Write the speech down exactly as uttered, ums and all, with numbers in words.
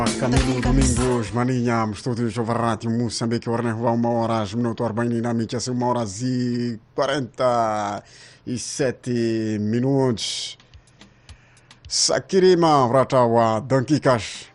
Camilo Domingos Maninha, estúdio de Rádio Moçambique, uma hora, minuto arobaini na mídia, uma hora e quarenta e sete minutos. Sakirima Ratawa Dankikas.